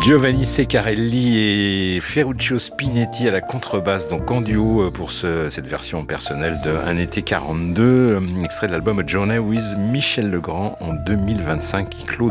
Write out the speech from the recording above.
Giovanni Ceccarelli et Ferruccio Spinetti à la contrebasse, donc en duo pour cette version personnelle de Un été 42, extrait de l'album A Journey with Michel Legrand en 2025 qui clôt